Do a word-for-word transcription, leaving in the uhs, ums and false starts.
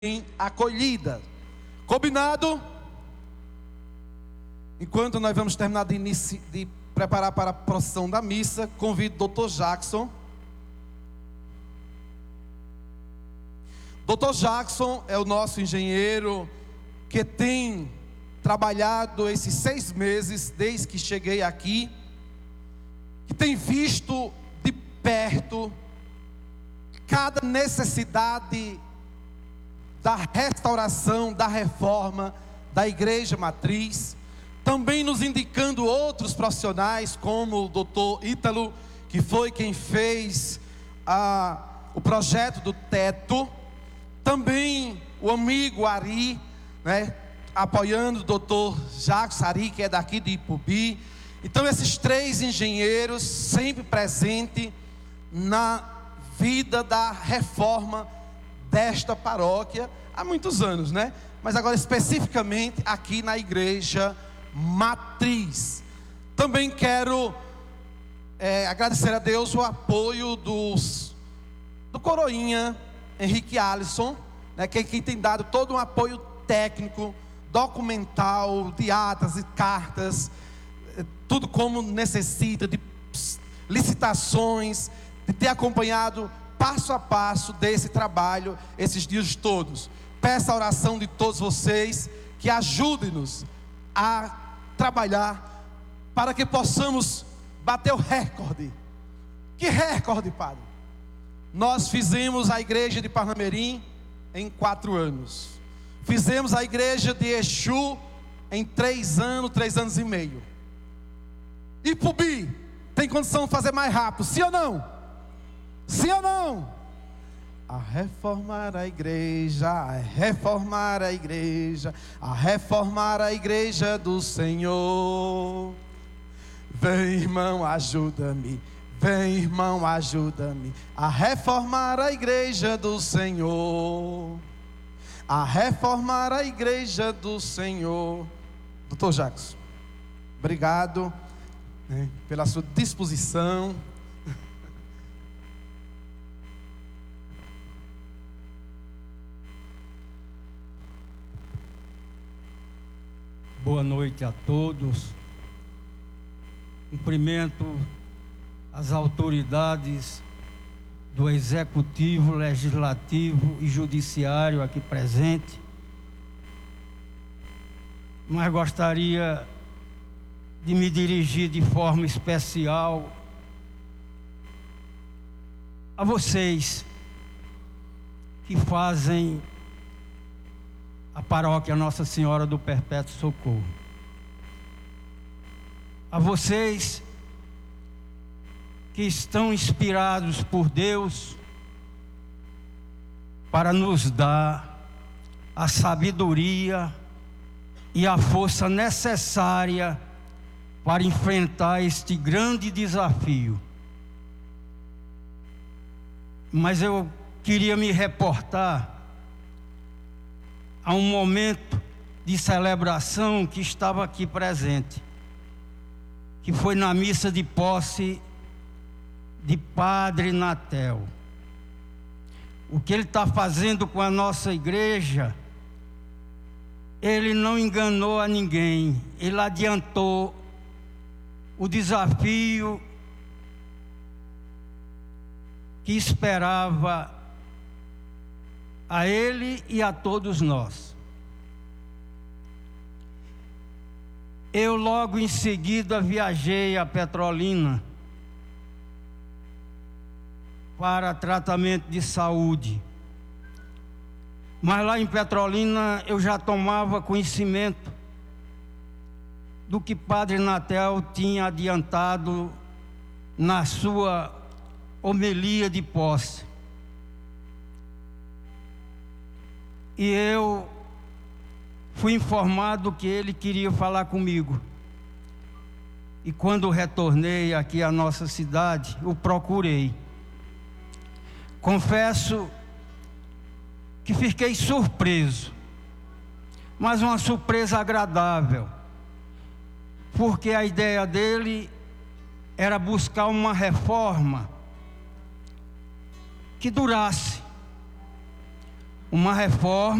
acolhida. Combinado? Enquanto nós vamos terminar de, inici... de preparar para a procissão da missa, convido o doutor Jackson. doutor Jackson é o nosso engenheiro que tem trabalhado esses seis meses desde que cheguei aqui, que tem visto de perto cada necessidade da restauração, da reforma da igreja matriz, também nos indicando outros profissionais, como o doutor Ítalo, que foi quem fez a, o projeto do teto, também o amigo Ari, né, apoiando o doutor Jacques Ari, que é daqui de Ipubi. Então esses três engenheiros sempre presentes na vida da reforma desta paróquia há muitos anos, né? Mas agora especificamente aqui na igreja matriz. Também quero é, agradecer a Deus o apoio dos, do Coroinha Henrique Alisson, né, que, que tem dado todo um apoio técnico, documental, de atas e cartas, tudo como necessita, de licitações, de ter acompanhado passo a passo desse trabalho esses dias todos. Peço a oração de todos vocês que ajudem-nos a trabalhar para que possamos bater o recorde. Que recorde, Padre? Nós fizemos a igreja de Parnamirim em quatro anos. Fizemos a igreja de Exu em três anos, três anos e meio. Ipubi tem condição de fazer mais rápido, sim ou não? Sim ou não? A reformar a igreja, a reformar a igreja, a reformar a igreja do Senhor. Vem, irmão, ajuda-me. Vem, irmão, ajuda-me a reformar a igreja do Senhor. A reformar a igreja do Senhor. doutor Jackson, obrigado, né, pela sua disposição. Boa noite a todos. Cumprimento as autoridades do Executivo, Legislativo e Judiciário aqui presente. Mas gostaria de me dirigir de forma especial a vocês que fazem a paróquia Nossa Senhora do Perpétuo Socorro. A vocês que estão inspirados por Deus para nos dar a sabedoria e a força necessária para enfrentar este grande desafio. Mas eu queria me reportar a um momento de celebração que estava aqui presente, que foi na missa de posse de Padre Natel. O que ele está fazendo com a nossa igreja, ele não enganou a ninguém, ele adiantou o desafio que esperava a ele e a todos nós. Eu logo em seguida viajei a Petrolina para tratamento de saúde. Mas lá em Petrolina eu já tomava conhecimento do que Padre Natel tinha adiantado na sua homilia de posse. E eu fui informado que ele queria falar comigo. E quando retornei aqui à nossa cidade, o procurei. Confesso que fiquei surpreso, mas uma surpresa agradável, porque a ideia dele era buscar uma reforma que durasse, uma reforma